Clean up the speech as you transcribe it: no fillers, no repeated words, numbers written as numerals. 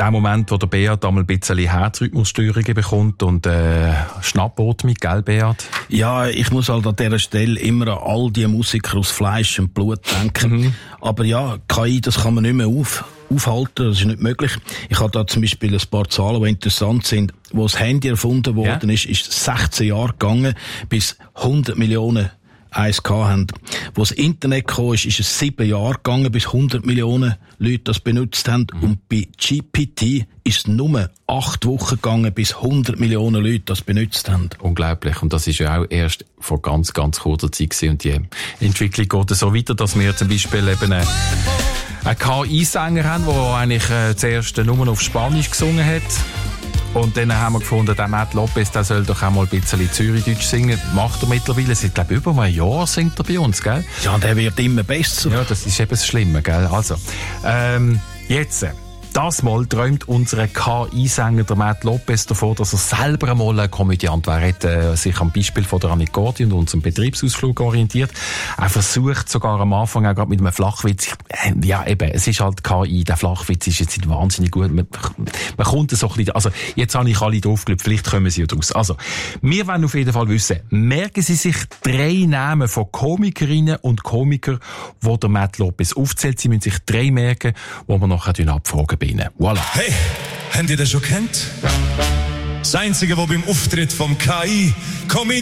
der Moment, wo der Beat einmal ein bisschen Herzrhythmusstörungen bekommt und Schnappatmung, gell, Beat? Ja, ich muss halt an dieser Stelle immer an all die Musiker aus Fleisch und Blut denken. Aber ja, KI, das kann man nicht mehr aufhalten, das ist nicht möglich. Ich habe da zum Beispiel ein paar Zahlen, die interessant sind. Wo das Handy erfunden worden ist 16 Jahre gegangen, bis 100 Millionen eins haben. Wo das Internet kam, ist es 7 Jahre gegangen, bis 100 Millionen Leute das benutzt haben. Und bei GPT ist es nur 8 Wochen gegangen, bis 100 Millionen Leute das benutzt haben. Unglaublich. Und das ist ja auch erst vor ganz, ganz kurzer Zeit gewesen. Und die Entwicklung geht so weiter, dass wir zum Beispiel eben einen KI-Sänger haben, der eigentlich zuerst nur auf Spanisch gesungen hat. Und dann haben wir gefunden, der Matt Lopez, der soll doch auch mal ein bisschen Zürichdeutsch singen. Macht er mittlerweile. Seit, glaube ich, über ein Jahr singt er bei uns, gell? Ja, und er wird immer besser. Ja, das ist eben das Schlimme, gell? Also, jetzt. Das Mal träumt unser KI-Sänger, der Matt Lopez, davon, dass er selber einmal ein Komödiant wäre. Er hat sich am Beispiel von der Annik Gordi und unserem Betriebsausflug orientiert. Er versucht sogar am Anfang auch gerade mit einem Flachwitz. Ja, eben, es ist halt KI. Der Flachwitz ist jetzt nicht wahnsinnig gut. Man kommt so ein bisschen, also, jetzt habe ich alle draufgelegt, vielleicht kommen sie ja draus. Also, wir wollen auf jeden Fall wissen, merken Sie sich 3 Namen von Komikerinnen und Komikern, die der Matt Lopez aufzählt. Sie müssen sich 3 merken, die wir nachher abfragen. Voilà. Hey, habt ihr das schon kennt? Das Einzige, was beim Auftritt vom KI